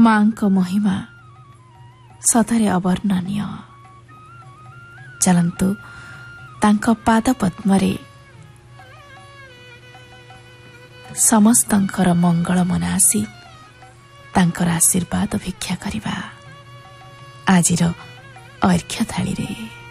ମାଙ୍କ ମହିମା ସତରେ ଅବର୍ଣ୍ଣନୀୟ। ଚାଲନ୍ତୁ ତାଙ୍କ ପାଦ ପଦ୍ମରେ ସମସ୍ତଙ୍କର ମଙ୍ଗଳ ମନାସି ତାଙ୍କର ଆଶୀର୍ବାଦ ଭିକ୍ଷା କରିବା ଆଜିର ଅର୍ଘ୍ୟ ଥାଳିରେ।